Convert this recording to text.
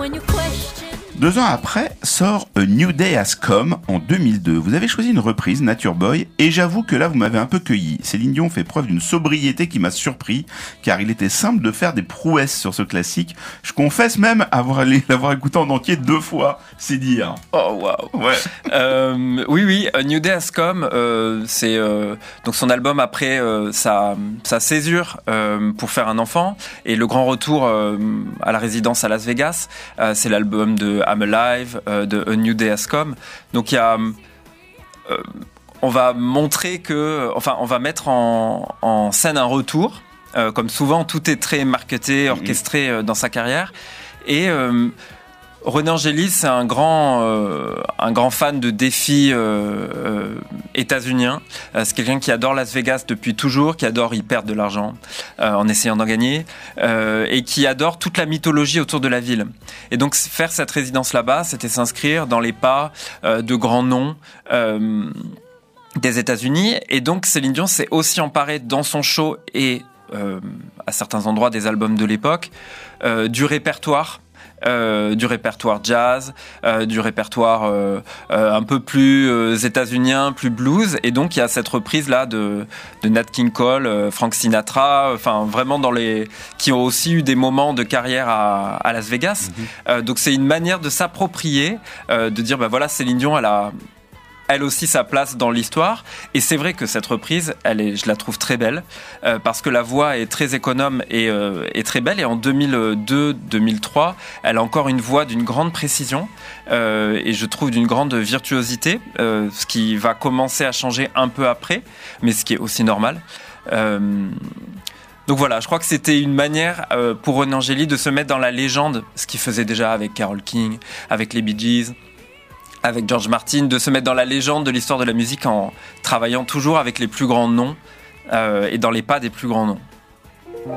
2 ans après, sort A New Day Has Come en 2002. Vous avez choisi une reprise, Nature Boy, et j'avoue que là vous m'avez un peu cueilli. Céline Dion fait preuve d'une sobriété qui m'a surpris, car il était simple de faire des prouesses sur ce classique. Je confesse même l'avoir écouté en entier 2 fois, c'est dire. Oh waouh. Ouais. Oui, A New Day Has Come, c'est donc son album après sa césure pour faire un enfant et le grand retour à la résidence à Las Vegas. C'est l'album de I'm Alive, de A New Day Has Come. Donc il y a on va montrer on va mettre en scène un retour. Comme souvent, tout est très marketé, orchestré dans sa carrière. Et René Angélil, c'est un grand fan de défis états-uniens. C'est quelqu'un qui adore Las Vegas depuis toujours, qui adore y perdre de l'argent en essayant d'en gagner, et qui adore toute la mythologie autour de la ville. Et donc faire cette résidence là-bas, c'était s'inscrire dans les pas de grands noms des États-Unis. Et donc Céline Dion s'est aussi emparée dans son show et à certains endroits des albums de l'époque du répertoire jazz, du répertoire un peu plus états-unien, plus blues, et donc il y a cette reprise là de Nat King Cole, Frank Sinatra, enfin vraiment qui ont aussi eu des moments de carrière à Las Vegas. Donc c'est une manière de s'approprier, de dire bah voilà, Céline Dion elle aussi sa place dans l'histoire, et c'est vrai que cette reprise je la trouve très belle parce que la voix est très économe et très belle, et en 2002-2003 elle a encore une voix d'une grande précision et je trouve d'une grande virtuosité, ce qui va commencer à changer un peu après, mais ce qui est aussi normal. Donc voilà, je crois que c'était une manière pour René Angélil de se mettre dans la légende, ce qu'il faisait déjà avec Carole King, avec les Bee Gees, avec George Martin, de se mettre dans la légende de l'histoire de la musique en travaillant toujours avec les plus grands noms et dans les pas des plus grands noms.